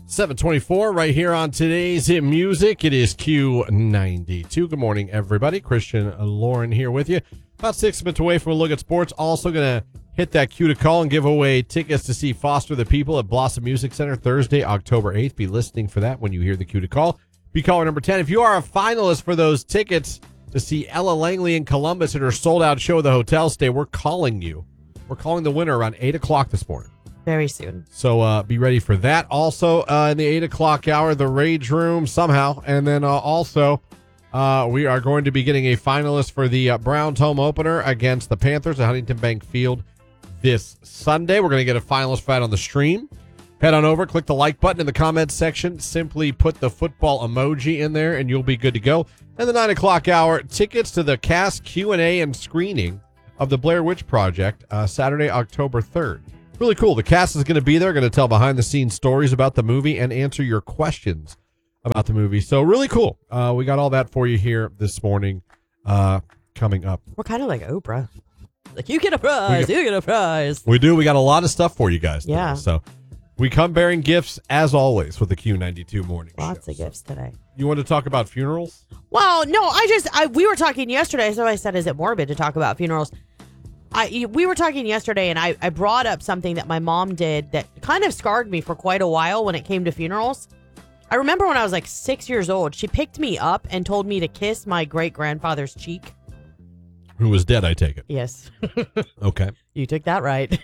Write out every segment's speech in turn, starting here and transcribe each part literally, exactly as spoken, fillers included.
seven twenty-four right here on today's Hit Music. It is Q ninety-two. Good morning, everybody. Christian Lauren here with you. About six minutes away from a look at sports. Also going to hit that cue to call and give away tickets to see Foster the People at Blossom Music Center Thursday, October eighth. Be listening for that when you hear the cue to call. Be caller number ten. If you are a finalist for those tickets to see Ella Langley in Columbus at her sold-out show at the Hotel Stay, we're calling you. We're calling the winner around eight o'clock this morning. Very soon. So uh, be ready for that. Also, uh, in the eight o'clock hour, the Rage Room somehow. And then uh, also, uh, we are going to be getting a finalist for the uh, Browns home opener against the Panthers at Huntington Bank Field this Sunday. We're going to get a finalist for that on the stream. Head on over, click the like button in the comments section. Simply put the football emoji in there, and you'll be good to go. And the nine o'clock hour, tickets to the cast Q and A and screening of the Blair Witch Project, uh, Saturday, October third. Really cool. The cast is going to be there, going to tell behind-the-scenes stories about the movie and answer your questions about the movie. So really cool. Uh, we got all that for you here this morning uh, coming up. We're kind of like Oprah. Like, you get a prize, get, you get a prize. We do. We got a lot of stuff for you guys today. Yeah. So we come bearing gifts, as always, with the Q ninety-two morning Lots show. of gifts today. You want to talk about funerals? Well, no, I just, I we were talking yesterday, so I said, is it morbid to talk about funerals? I we were talking yesterday, and I, I brought up something that my mom did that kind of scarred me for quite a while when it came to funerals. I remember when I was like six years old, she picked me up and told me to kiss my great-grandfather's cheek. Who was dead, I take it. Yes. Okay. You took that right.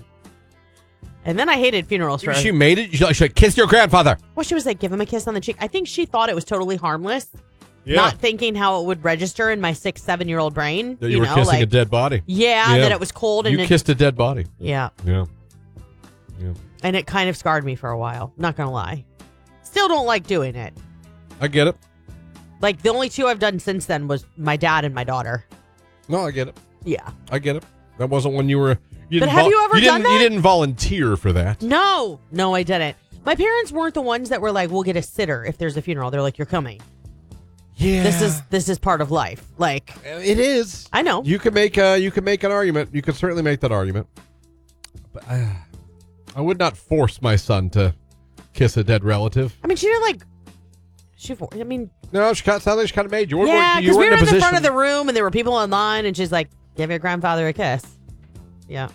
And then I hated funerals for She made it? She said, kiss your grandfather. Well, she was like, give him a kiss on the cheek. I think she thought it was totally harmless. Yeah. Not thinking how it would register in my six, seven-year-old brain. That you, you were know, kissing like, a dead body. Yeah, Yeah. that it was cold. and You it, kissed a dead body. Yeah. Yeah. Yeah. And it kind of scarred me for a while. Not going to lie. Still don't like doing it. I get it. Like, the only two I've done since then was my dad and my daughter. No, I get it. Yeah. I get it. That wasn't when you were... You But didn't have you ever you done didn't, that? You didn't volunteer for that. No. No, I didn't. My parents weren't the ones that were like, we'll get a sitter if there's a funeral. They're like, you're coming. Yeah. This is this is part of life. Like, It is. I know. You can make uh, you can make an argument. You can certainly make that argument. But uh, I would not force my son to kiss a dead relative. I mean, she didn't like... She, I mean... No, she kind of sounded like she kind of made you. You Yeah, weren't- you because we weren't were in in a the front position- of the room and there were people in line, and she's like, give your grandfather a kiss. Yeah.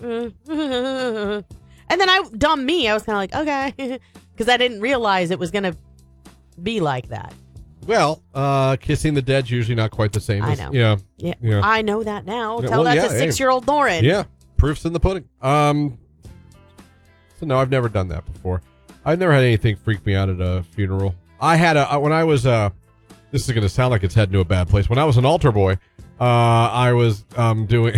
And then I, dumb me, I was kind of like, okay. Because I didn't realize it was going to be like that. Well, uh, kissing the dead's usually not quite the same. I as, know. Yeah. Yeah. Yeah. I know that now. Yeah, Tell well, that yeah, to hey. six-year-old Lauren. Yeah. Proof's in the pudding. Um. So no, I've never done that before. I've never had anything freak me out at a funeral. I had a when I was uh. This is going to sound like it's heading to a bad place. When I was an altar boy, uh, I was um doing.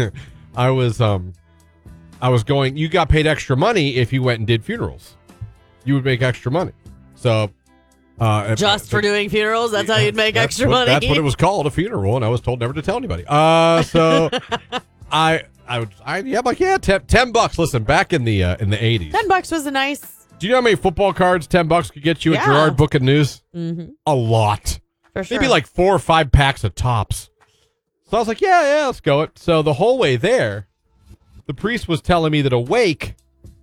I was um. I was going. You got paid extra money if you went and did funerals. You would make extra money. So. Uh, Just for doing funerals? That's how you'd make that's extra what, money? That's what it was called, a funeral, and I was told never to tell anybody. Uh, so I, I would, I, yeah, I'm like, yeah, ten, ten bucks. Listen, back in the uh, in the eighties, Ten bucks was a nice... do you know how many football cards ten bucks could get you Yeah. at Gerard Book and News? Mm-hmm. A lot, For sure. maybe like four or five packs of tops. So I was like, yeah, yeah, let's go it. So the whole way there, the priest was telling me that a wake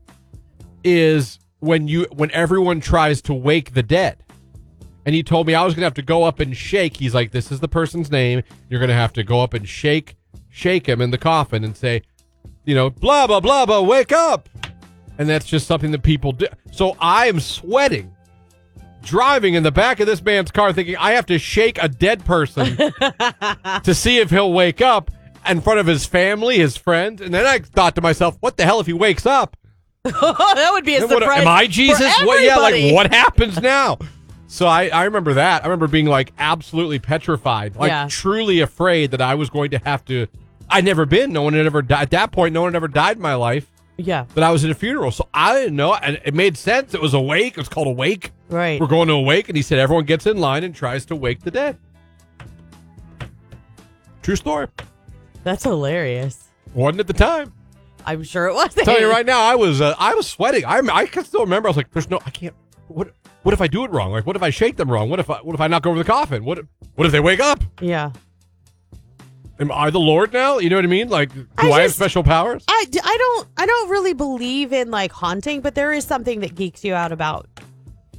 is when you when everyone tries to wake the dead. And he told me I was going to have to go up and shake. He's like, this is the person's name. You're going to have to go up and shake, shake him in the coffin and say, you know, blah, blah, blah, blah, wake up. And that's just something that people do. So I am sweating, driving in the back of this man's car thinking I have to shake a dead person to see if he'll wake up in front of his family, his friends. And then I thought to myself, what the hell if he wakes up? That would be a Then what- surprise. am I Jesus? For What, yeah, like everybody. what happens now? So I, I remember that. I remember being like absolutely petrified, like Yeah. truly afraid that I was going to have to. I'd never been. No one had ever died. At that point, no one had ever died in my life. Yeah. That I was at a funeral. So I didn't know. And it made sense. It was a wake. It was called a wake. Right. We're going to a wake. And he said everyone gets in line and tries to wake the dead. True story. That's hilarious. Wasn't at the time. I'm sure it was. I'm telling you right now, I was uh, I was sweating. I I can still remember. I was like, "There's no, I can't. What what if I do it wrong? Like, what if I shake them wrong? What if I what if I knock over the coffin? What if, what if they wake up? Yeah. Am I the Lord now? You know what I mean? Like, do I I, have just- special powers? I, d- I don't I don't really believe in like haunting, but there is something that geeks you out about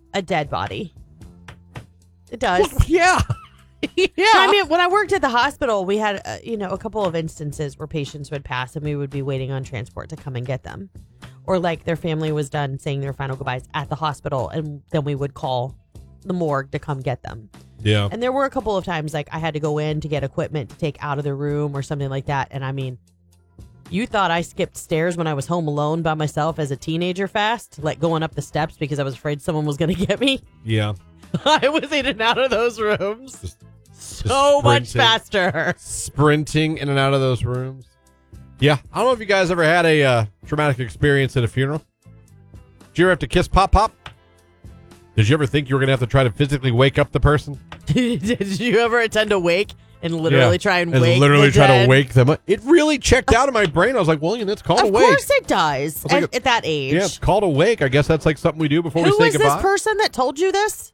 a dead body. It does. Yeah. Yeah. I mean, when I worked at the hospital, we had, uh, you know, a couple of instances where patients would pass and we would be waiting on transport to come and get them. Or like their family was done saying their final goodbyes at the hospital and then we would call the morgue to come get them. Yeah. And there were a couple of times like I had to go in to get equipment to take out of the room or something like that. And I mean, you thought I skipped stairs when I was home alone by myself as a teenager fast, like going up the steps because I was afraid someone was going to get me. Yeah. I was in and out of those rooms. Just, So much sprinting. faster. Sprinting in and out of those rooms. Yeah. I don't know if you guys ever had a uh, traumatic experience at a funeral. Did you ever have to kiss Pop Pop? Did you ever think you were going to have to try to physically wake up the person? Did you ever attend a wake and literally Yeah. try and And wake literally the try dead? to wake them up. It really checked out of my brain. I was like, William, it's called Of a wake. course it does. like At, a- at that age. Yeah, it's called a wake. I guess that's like something we do before Who we say was goodbye. this person that told you this?